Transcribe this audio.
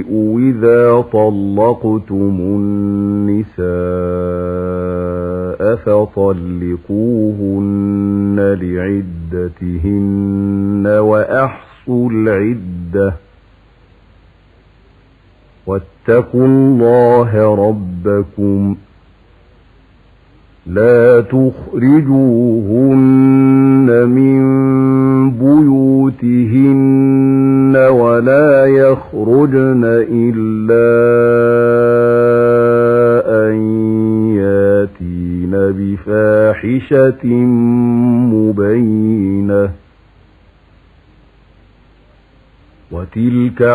إذا طلقتم النساء فطلقوهن لعدتهن وأحصوا العدة واتقوا الله ربكم لا تخرجوهن من بيوتهن ولا يخرجن إلا أن ياتين بفاحشة مبينة وتلك